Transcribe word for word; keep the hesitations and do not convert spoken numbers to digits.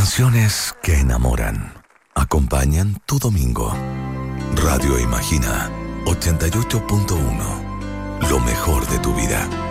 Canciones que enamoran. Acompañan tu domingo. Radio Imagina ochenta y ocho punto uno. Lo mejor de tu vida.